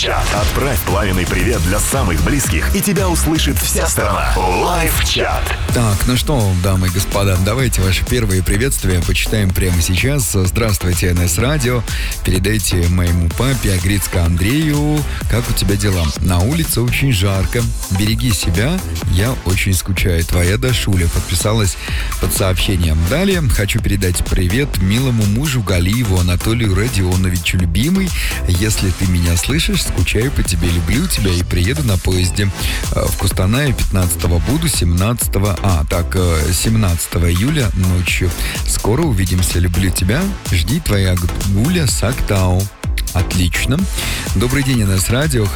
Лайв-чат. Отправь пламенный привет для самых близких, и тебя услышит вся страна. Лайв-чат. Так, ну что, дамы и господа, давайте ваши первые приветствия почитаем прямо сейчас. Здравствуйте, НС Радио. Передайте моему папе Агрицко Андрею, как у тебя дела? На улице очень жарко. Береги себя, я очень скучаю. Твоя Дашуля подписалась под сообщением. Далее хочу передать привет милому мужу Галиеву Анатолию Родионовичу. Любимый, если ты меня слышишь, скучаю по тебе, люблю тебя и приеду на поезде. В Кустанае 15-го буду, 17 июля ночью. Скоро увидимся, люблю тебя, жди твоя Гуля Сактау. Отлично. Добрый день, НС Радио.